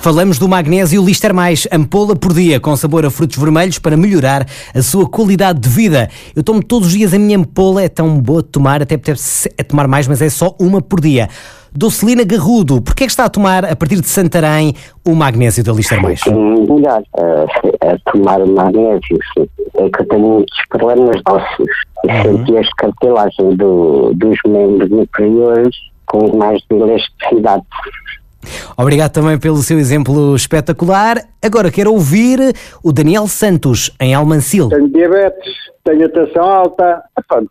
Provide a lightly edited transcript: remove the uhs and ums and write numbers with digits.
Falamos do magnésio Lister Mais, ampola por dia, com sabor a frutos vermelhos para melhorar a sua qualidade de vida. Eu tomo todos os dias a minha ampola, é tão boa de tomar, até apetece tomar mais, mas é só uma por dia. Docelina Garrudo, porquê é que está a tomar, a partir de Santarém, o magnésio da Lister Mais? Melhor a tomar o magnésio, sim. É que eu tenho muitos problemas ósseos e senti a cartilagem dos membros inferiores com mais elasticidade. Obrigado também pelo seu exemplo espetacular. Agora quero ouvir o Daniel Santos, em Almancil. Tenho diabetes, tenho tensão alta, pronto,